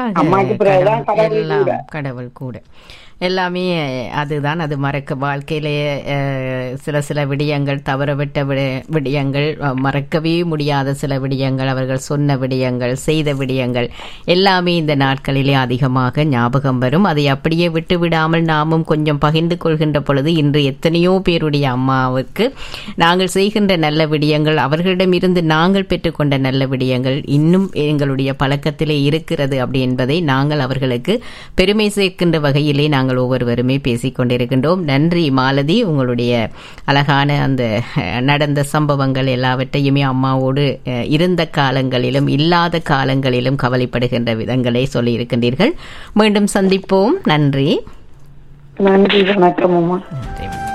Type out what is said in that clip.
அம்மாக்கு பிறகுதான் கடவுள் கூட. கடவுள் கூட எல்லாமே அதுதான். அது மறக்க வாழ்க்கையிலே சில விடயங்கள், தவறவிட்ட விடயங்கள், மறக்கவே முடியாத சில விடயங்கள், அவர்கள் சொன்ன விடயங்கள், செய்த விடயங்கள் எல்லாமே இந்த நாட்களிலே அதிகமாக ஞாபகம் வரும். அதை அப்படியே விட்டு விடாமல் நாமும் கொஞ்சம் பகிர்ந்து கொள்கின்ற பொழுது இன்று எத்தனையோ பேருடைய அம்மாவுக்கு நாங்கள் செய்கின்ற நல்ல விடயங்கள், அவர்களிடமிருந்து நாங்கள் பெற்றுக்கொண்ட நல்ல விடயங்கள் இன்னும் எங்களுடைய பழக்கத்திலே இருக்கிறது அப்படி என்பதை நாங்கள் அவர்களுக்கு பெருமை சேர்க்கின்ற வகையிலே நாங்கள் ஒவ்வொருவருமே பேசிக் கொண்டிருக்கின்றோம். நன்றி மாலதி, உங்களுடைய அழகான அந்த நடந்த சம்பவங்கள் எல்லாவற்றையுமே அம்மாவோடு இருந்த காலங்களிலும் இல்லாத காலங்களிலும் கவலைப்படுகின்ற விதங்களை சொல்லி இருக்கின்றீர்கள். மீண்டும் சந்திப்போம். நன்றி. நன்றி, வணக்கம் அம்மா. நன்றி.